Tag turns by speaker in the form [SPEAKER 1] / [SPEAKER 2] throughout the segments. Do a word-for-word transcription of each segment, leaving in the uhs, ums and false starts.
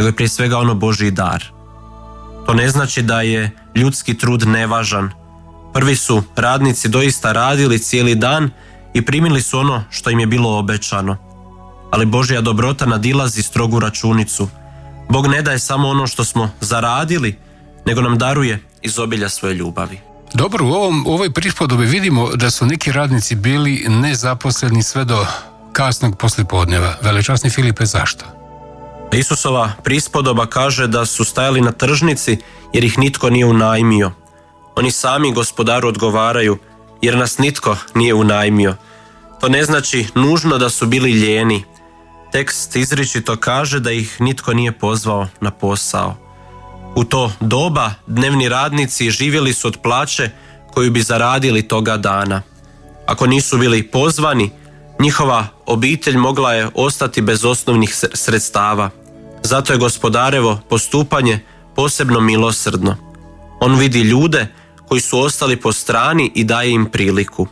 [SPEAKER 1] nego je prije svega ono Božji dar. To ne znači da je ljudski trud nevažan. Prvi su radnici doista radili cijeli dan i primili su ono što im je bilo obećano. Ali Božja dobrota nadilazi strogu računicu. Bog ne daje samo ono što smo zaradili, nego nam daruje iz obilja svoje ljubavi.
[SPEAKER 2] Dobro, u, ovom, u ovoj prispodobi vidimo da su neki radnici bili nezaposleni sve do kasnog poslijepodneva. Velečasni Filipe, zašto?
[SPEAKER 1] Isusova prispodoba kaže da su stajali na tržnici jer ih nitko nije unajmio. Oni sami gospodaru odgovaraju jer nas nitko nije unajmio. To ne znači nužno da su bili lijeni. Tekst izričito kaže da ih nitko nije pozvao na posao. U to doba dnevni radnici živjeli su od plaće koju bi zaradili toga dana. Ako nisu bili pozvani, njihova obitelj mogla je ostati bez osnovnih sredstava. Zato je gospodarevo postupanje posebno milosrdno. On vidi ljude koji su ostali po strani i daje im priliku.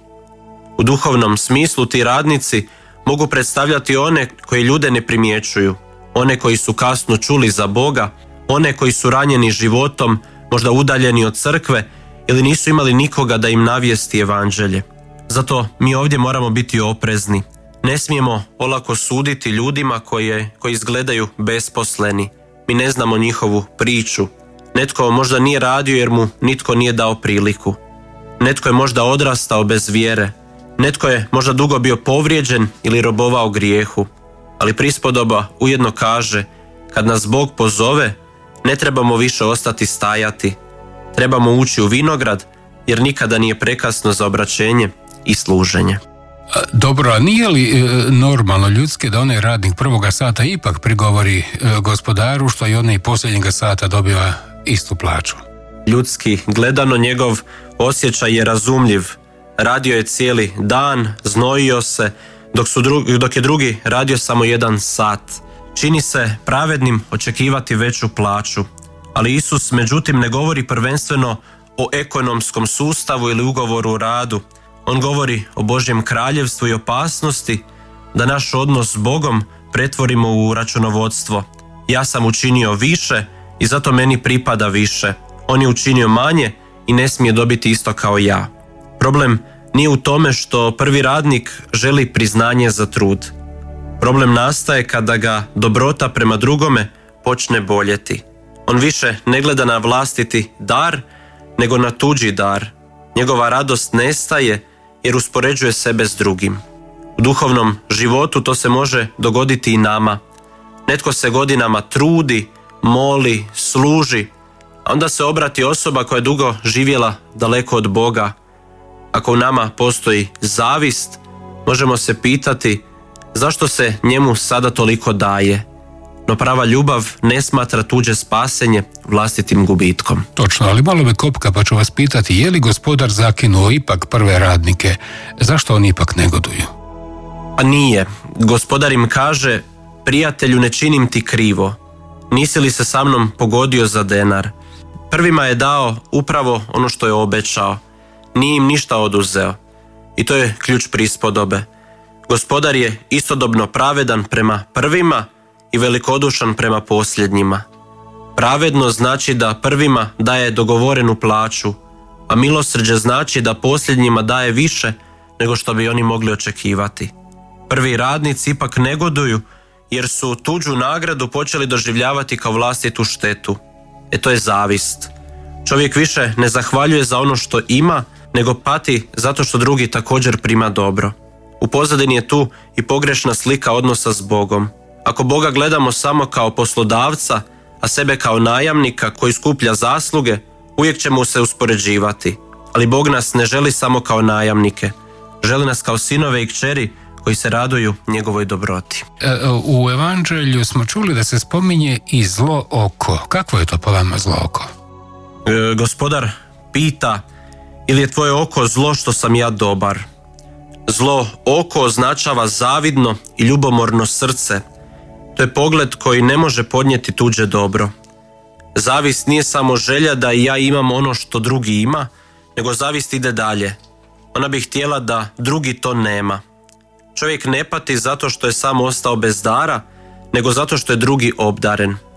[SPEAKER 1] U duhovnom smislu ti radnici mogu predstavljati one koji ljude ne primjećuju, one koji su kasno čuli za Boga, one koji su ranjeni životom, možda udaljeni od crkve ili nisu imali nikoga da im navijesti evanđelje. Zato mi ovdje moramo biti oprezni. Ne smijemo olako suditi ljudima koje, koji izgledaju besposleni. Mi ne znamo njihovu priču. Netko možda nije radio jer mu nitko nije dao priliku. Netko je možda odrastao bez vjere. Netko je možda dugo bio povrijeđen ili robovao grijehu. Ali prispodoba ujedno kaže, kad nas Bog pozove, ne trebamo više ostati stajati. Trebamo ući u vinograd jer nikada nije prekasno za obraćenje i služenje.
[SPEAKER 2] Dobro, a nije li normalno ljudski da onaj radnik prvoga sata ipak prigovori gospodaru što i onaj posljednjega sata dobiva istu plaću?
[SPEAKER 1] Ljudski gledano njegov osjećaj je razumljiv. Radio je cijeli dan, znojio se, dok, su drugi, dok je drugi radio samo jedan sat. Čini se pravednim očekivati veću plaću. Ali Isus međutim ne govori prvenstveno o ekonomskom sustavu ili ugovoru o radu. On govori o Božjem kraljevstvu i opasnosti da naš odnos s Bogom pretvorimo u računovodstvo. Ja sam učinio više i zato meni pripada više. On je učinio manje i ne smije dobiti isto kao ja. Problem nije u tome što prvi radnik želi priznanje za trud. Problem nastaje kada ga dobrota prema drugome počne boljeti. On više ne gleda na vlastiti dar, nego na tuđi dar. Njegova radost nestaje jer uspoređuje sebe s drugim. U duhovnom životu to se može dogoditi i nama. Netko se godinama trudi, moli, služi, a onda se obrati osoba koja je dugo živjela daleko od Boga. Ako u nama postoji zavist, možemo se pitati zašto se njemu sada toliko daje. No prava ljubav ne smatra tuđe spasenje vlastitim gubitkom.
[SPEAKER 2] Točno, ali malo me kopka pa ću vas pitati, je li gospodar zakinuo ipak prve radnike? Zašto oni ipak negoduju?
[SPEAKER 1] A nije. Gospodar im kaže, prijatelju, ne činim ti krivo. Nisi li se sa mnom pogodio za denar? Prvima je dao upravo ono što je obećao. Nije im ništa oduzeo. I to je ključ prispodobe. Gospodar je istodobno pravedan prema prvima i velikodušan prema posljednjima. Pravedno znači da prvima daje dogovorenu plaću, a milosrđe znači da posljednjima daje više nego što bi oni mogli očekivati. Prvi radnici ipak negoduju jer su tuđu nagradu počeli doživljavati kao vlastitu štetu. E to je zavist. Čovjek više ne zahvaljuje za ono što ima, nego pati zato što drugi također prima dobro. U pozadini je tu i pogrešna slika odnosa s Bogom. Ako Boga gledamo samo kao poslodavca, a sebe kao najamnika koji skuplja zasluge, uvijek ćemo se uspoređivati. Ali Bog nas ne želi samo kao najamnike. Želi nas kao sinove i kćeri koji se raduju njegovoj dobroti.
[SPEAKER 2] U evanđelju smo čuli da se spominje i zlo oko. Kakvo je to po vama zlo oko?
[SPEAKER 1] E, gospodar pita, ili je tvoje oko zlo što sam ja dobar? Zlo oko označava zavidno i ljubomorno srce. To je pogled koji ne može podnijeti tuđe dobro. Zavist nije samo želja da i ja imam ono što drugi ima, nego zavist ide dalje. Ona bi htjela da drugi to nema. Čovjek ne pati zato što je sam ostao bez dara, nego zato što je drugi obdaren.